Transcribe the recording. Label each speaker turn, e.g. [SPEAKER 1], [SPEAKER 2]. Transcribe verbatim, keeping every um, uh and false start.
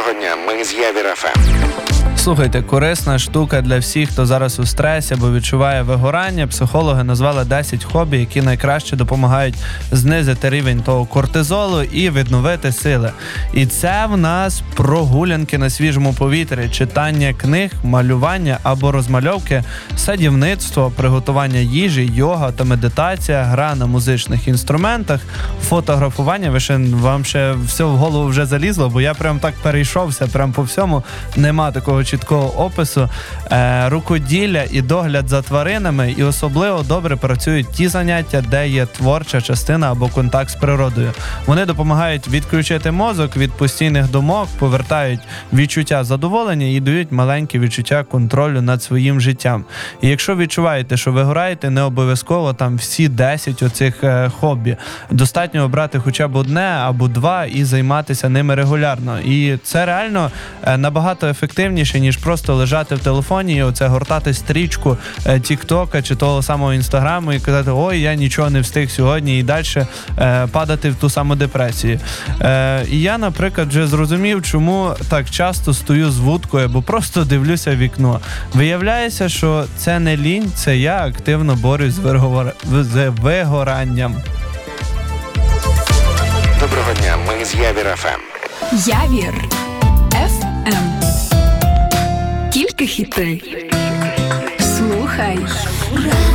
[SPEAKER 1] Доброго дня, ми з Явір еф ем.
[SPEAKER 2] Слухайте, корисна штука для всіх, хто зараз у стресі або відчуває вигорання. Психологи назвали десять хобі, які найкраще допомагають знизити рівень того кортизолу і відновити сили. І це в нас прогулянки на свіжому повітрі, читання книг, малювання або розмальовки, садівництво, приготування їжі, йога та медитація, гра на музичних інструментах, фотографування. Ви ще, вам ще все в голову вже залізло, бо я прям так перейшовся, прям по всьому. Нема такого чіткого опису. Е, рукоділля і догляд за тваринами, і особливо добре працюють ті заняття, де є творча частина або контакт з природою. Вони допомагають відключити мозок від постійних думок, повертають відчуття задоволення і дають маленьке відчуття контролю над своїм життям. І якщо відчуваєте, що вигораєте, не обов'язково там всі десять оцих е, хобі. Достатньо обрати хоча б одне або два і займатися ними регулярно. І це реально е, набагато ефективніше, ніж просто лежати в телефоні і оце гортати стрічку е, Тіктока чи того самого Інстаграму і казати, ой, я нічого не встиг сьогодні, і далі е, падати в ту саму депресію. Е, і я, наприклад, вже зрозумів, чому так часто стою з вудкою, або просто дивлюся в вікно. Виявляється, що це не лінь, це я активно борюсь з, вирговор... з вигоранням.
[SPEAKER 1] Доброго дня, ми з Явір еф ем.
[SPEAKER 3] Явір еф ем. Тільки хіти. Слухай.